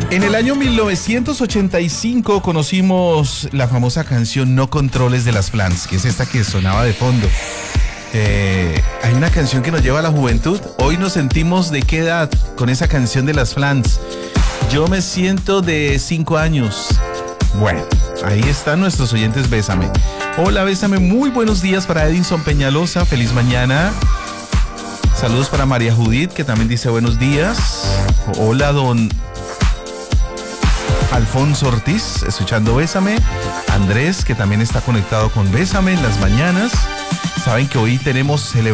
En el año 1985 conocimos la famosa canción No Controles de las Flans, que es esta que sonaba de fondo. Hay una canción que nos lleva a la juventud. Hoy nos sentimos de qué edad con esa canción de las Flans. Yo me siento de 5 años. Bueno, ahí están nuestros oyentes Bésame. Hola Bésame, muy buenos días para Edinson Peñalosa, feliz mañana. Saludos para María Judith, que también dice buenos días. Hola don Alfonso Ortiz, escuchando Bésame. Andrés, que también está conectado con Bésame en las mañanas. Saben que hoy tenemos celebración